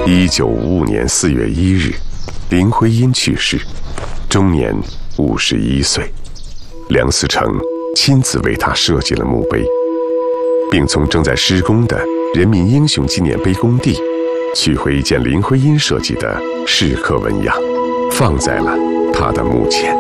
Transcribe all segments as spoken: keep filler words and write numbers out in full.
一九五五年四月一日，林徽因去世，终年五十一岁。梁思成亲自为她设计了墓碑，并从正在施工的人民英雄纪念碑工地取回一件林徽因设计的石刻纹样，放在了她的墓前。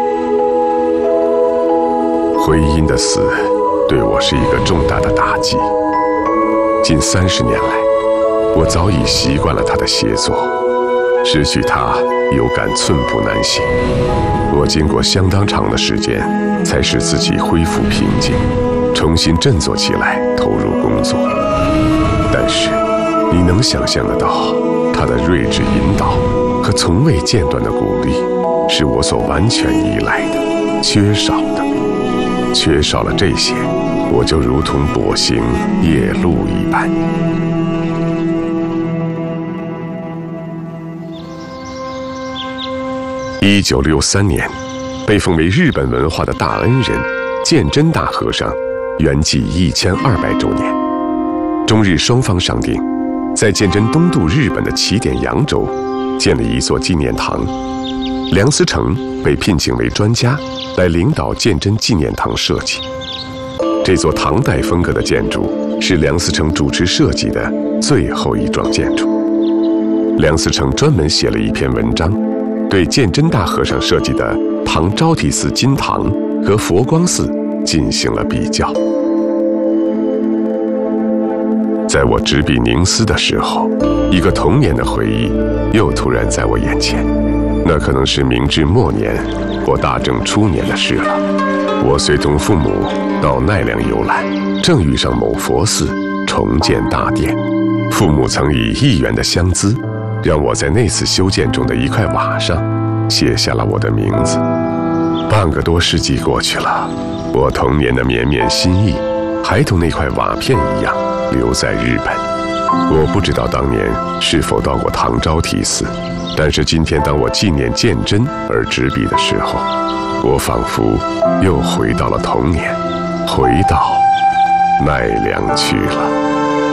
徽因的死对我是一个重大的打击。近三十年来，我早已习惯了她的协作，失去她有感寸步难行。我经过相当长的时间，才使自己恢复平静，重新振作起来，投入工作。但是，你能想象得到，她的睿智引导和从未间断的鼓励，是我所完全依赖的、缺少的。缺少了这些，我就如同跛行夜路一般。一九六三年，被封为日本文化的大恩人鉴真大和尚圆寂一千二百周年。中日双方商定，在鉴真东渡日本的起点扬州建了一座纪念堂。梁思成被聘请为专家来领导鉴真纪念堂设计。这座唐代风格的建筑是梁思成主持设计的最后一幢建筑。梁思成专门写了一篇文章，对鉴真大和尚设计的唐招提寺金堂和佛光寺进行了比较。在我执笔凝思的时候，一个童年的回忆又突然在我眼前。那可能是明治末年或大正初年的事了。我随同父母到奈良游览，正遇上某佛寺重建大殿。父母曾以一元的香资，让我在那次修建中的一块瓦上写下了我的名字。半个多世纪过去了，我童年的绵绵心意还同那块瓦片一样留在日本。我不知道当年是否到过唐招提寺，但是今天当我纪念鉴真而执笔的时候，我仿佛又回到了童年，回到奈良去了。